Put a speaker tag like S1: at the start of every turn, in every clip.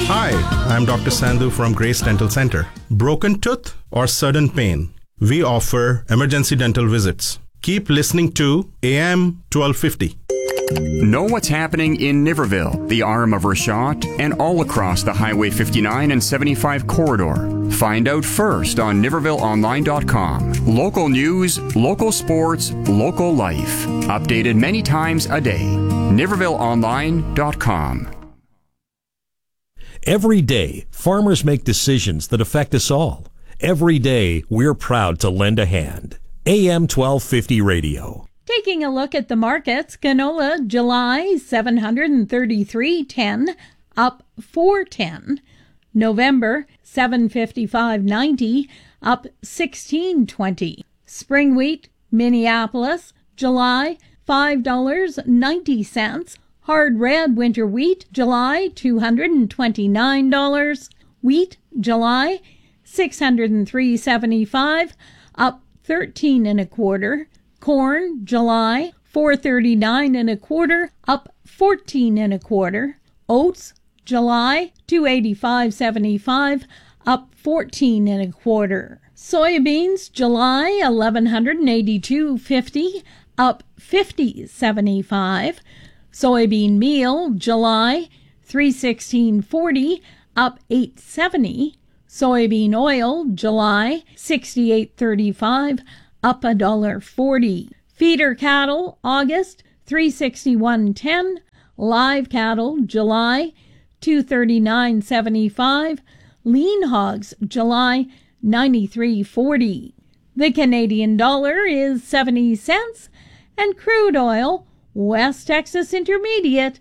S1: Hi, I'm Dr. Sandhu from Grace Dental Center. Broken tooth or sudden pain? We offer emergency dental visits. Keep listening to AM 1250.
S2: Know what's happening in Niverville, the arm of Rashot, and all across the Highway 59 and 75 corridor. Find out first on NivervilleOnline.com. Local news, local sports, local life. Updated many times a day. NivervilleOnline.com.
S3: Every day, farmers make decisions that affect us all. Every day, we're proud to lend a hand. AM 1250 Radio.
S4: Taking a look at the markets, canola July 733.10, up 4.10. November 755.90, up 16.20. Spring wheat Minneapolis July $5.90. Hard red winter wheat July $229. Wheat July $603.75, up 13 1/4. Corn July $439 1/4, up 14 1/4. Oats July $285.75, up 14 1/4. Soybeans July $1,182.50, up 50.75. Soybean meal July $316.40, up 8.70. Soybean oil July $68.35, up $1.40. Feeder cattle August $361.10. Live cattle July $239.75. Lean hogs July $93.40. The Canadian dollar is 70 cents, and crude oil West Texas Intermediate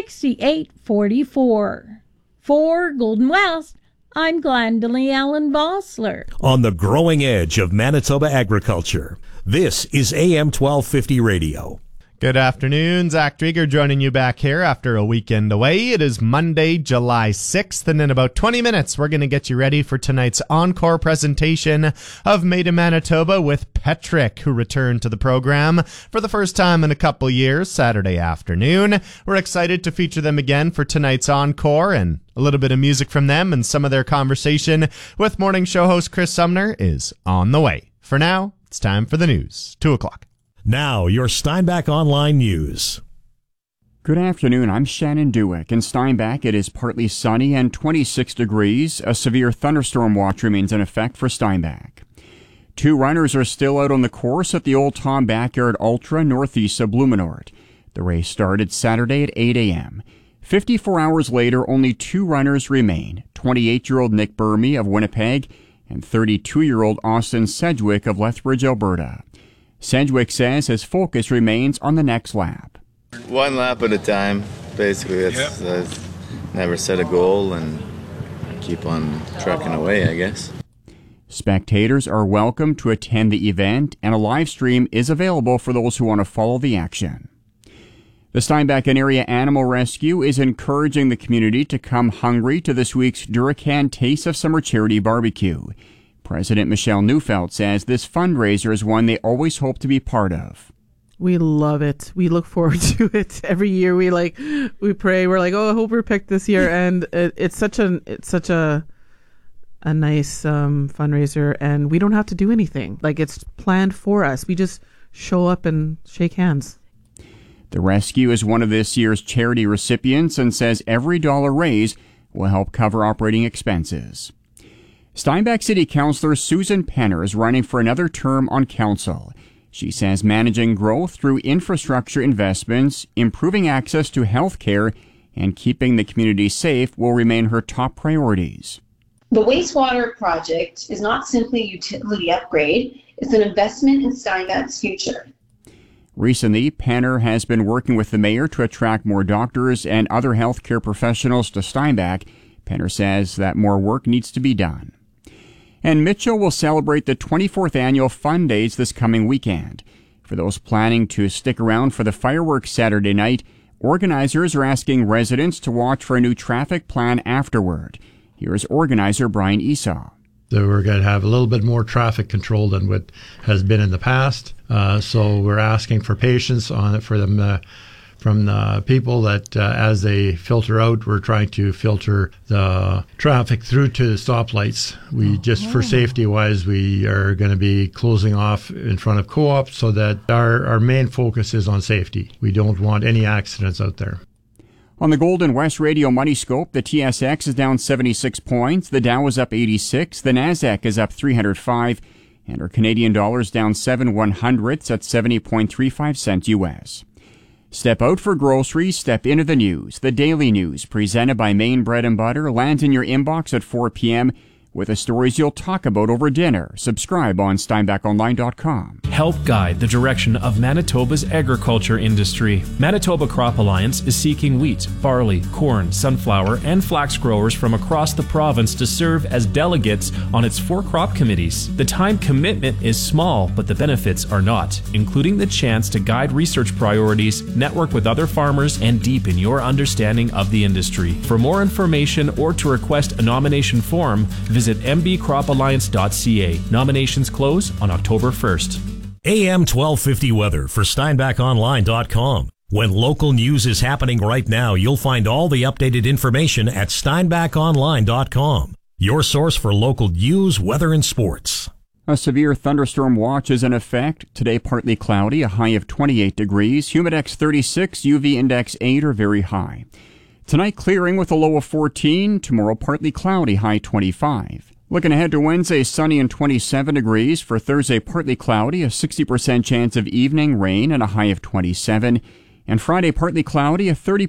S4: 68.44. For Golden West, I'm Glendalee Allen Vossler.
S3: On the growing edge of Manitoba agriculture, this is AM 1250 Radio.
S5: Good afternoon, Zach Drieger joining you back here after a weekend away. It is Monday, July 6th, and in about 20 minutes, we're going to get you ready for tonight's encore presentation of Made in Manitoba with Petrick, who returned to the program for the first time in a couple years, Saturday afternoon. We're excited to feature them again for tonight's encore, and a little bit of music from them and some of their conversation with morning show host Chris Sumner is on the way. For now, it's time for the news, 2 o'clock.
S3: Now, your Steinbach Online News.
S2: Good afternoon, I'm Shannon Dewick. In Steinbach, it is partly sunny and 26 degrees. A severe thunderstorm watch remains in effect for Steinbach. 2 runners are still out on the course at the Old Tom Backyard Ultra northeast of Blumenort. The race started Saturday at 8 a.m. 54 hours later, only 2 runners remain, 28-year-old Nick Burmy of Winnipeg and 32-year-old Austin Sedgwick of Lethbridge, Alberta. Sedgwick says his focus remains on the next lap.
S6: One lap at a time, basically. I've never set a goal and keep on trucking away, I guess.
S2: Spectators are welcome to attend the event, and a live stream is available for those who want to follow the action. The Steinbach and Area Animal Rescue is encouraging the community to come hungry to this week's Duracan Taste of Summer charity barbecue. President Michelle Neufeld says this fundraiser is one they always hope to be part of.
S7: We love it. We look forward to it every year. We pray. We're like, oh, I hope we're picked this year. And it's such a nice fundraiser, and we don't have to do anything. Like, it's planned for us. We just show up and shake hands.
S2: The rescue is one of this year's charity recipients and says every dollar raised will help cover operating expenses. Steinbach City Councillor Susan Penner is running for another term on council. She says managing growth through infrastructure investments, improving access to health care, and keeping the community safe will remain her top priorities.
S8: The wastewater project is not simply a utility upgrade, it's an investment in Steinbach's future.
S2: Recently, Penner has been working with the mayor to attract more doctors and other healthcare professionals to Steinbach. Penner says that more work needs to be done. And Mitchell will celebrate the 24th annual Fun Days this coming weekend. For those planning to stick around for the fireworks Saturday night, organizers are asking residents to watch for a new traffic plan afterward. Here's organizer Brian Esau.
S9: So we're going to have a little bit more traffic control than what has been in the past. So we're asking for patience on it for from the people that as they filter out, we're trying to filter the traffic through to the stoplights. We just for safety wise, we are going to be closing off in front of co-op so that our main focus is on safety. We don't want any accidents out there.
S2: On the Golden West Radio Money Scope, the TSX is down 76 points, the Dow is up 86, the Nasdaq is up 305, and our Canadian dollar is down 7/100ths at 70.35 cents US. Step out for groceries, step into the news. The Daily News, presented by Maine Bread and Butter, lands in your inbox at 4 p.m. with the stories you'll talk about over dinner. Subscribe on SteinbachOnline.com.
S10: Help guide the direction of Manitoba's agriculture industry. Manitoba Crop Alliance is seeking wheat, barley, corn, sunflower, and flax growers from across the province to serve as delegates on its 4 crop committees. The time commitment is small, but the benefits are not, including the chance to guide research priorities, network with other farmers, and deepen your understanding of the industry. For more information or to request a nomination form, visit mbcropalliance.ca. Nominations close on October 1st.
S3: AM 1250 weather for SteinbachOnline.com. When local news is happening right now, you'll find all the updated information at SteinbachOnline.com. Your source for local news, weather, and sports.
S2: A severe thunderstorm watch is in effect. Today, partly cloudy, a high of 28 degrees. Humidex 36, UV index 8 or very high. Tonight, clearing with a low of 14. Tomorrow, partly cloudy, high 25. Looking ahead to Wednesday, sunny and 27 degrees. For Thursday, partly cloudy, a 60% chance of evening rain and a high of 27. And Friday, partly cloudy, a 30%